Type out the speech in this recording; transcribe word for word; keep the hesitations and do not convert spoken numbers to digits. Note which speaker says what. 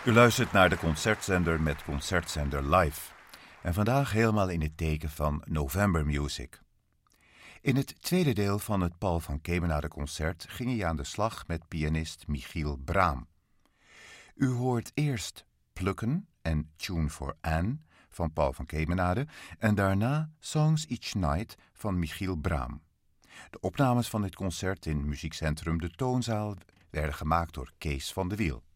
Speaker 1: U luistert naar de Concertzender met Concertzender Live. En vandaag helemaal in het teken van November Music. In het tweede deel van het Paul van Kemenade concert ging hij aan de slag met pianist Michiel Braam. U hoort eerst Plukken en Tune for Anne van Paul van Kemenade en daarna Songs Each Night van Michiel Braam. De opnames van dit concert in Muziekcentrum De Toonzaal werden gemaakt door Kees van de Wiel.